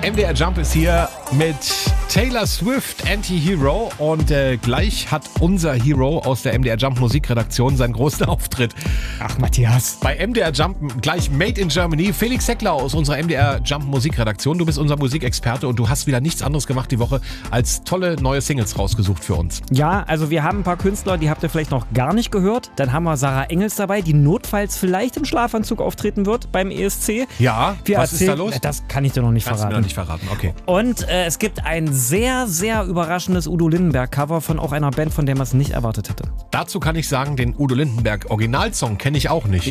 MDR Jump ist hier mit Taylor Swift, Anti-Hero. Und gleich hat unser Hero aus der MDR Jump Musikredaktion seinen großen Auftritt. Ach, Matthias. Bei MDR Jump gleich Made in Germany. Felix Heckler aus unserer MDR Jump Musikredaktion. Du bist unser Musikexperte und du hast wieder nichts anderes gemacht die Woche als tolle neue Singles rausgesucht für uns. Ja, also wir haben ein paar Künstler, die habt ihr vielleicht noch gar nicht gehört. Dann haben wir Sarah Engels dabei, die notfalls vielleicht im Schlafanzug auftreten wird beim ESC. Ja, was ist da los? Das kann ich dir noch nicht Kannst verraten. du mir noch nicht verraten, okay. Und es gibt ein sehr, sehr überraschendes Udo Lindenberg-Cover von auch einer Band, von der man es nicht erwartet hätte. Dazu kann ich sagen, den Udo Lindenberg Originalsong kenne ich auch nicht.